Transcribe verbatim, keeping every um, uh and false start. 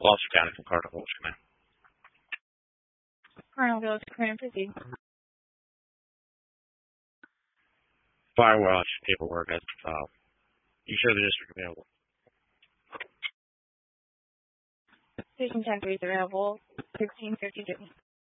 Officer County from Cardinal Village, come in. Cardinal Village, come in, proceed. Fire watch paperwork as to file. You show the district available. Station ten three is available, sixteen fifty-two.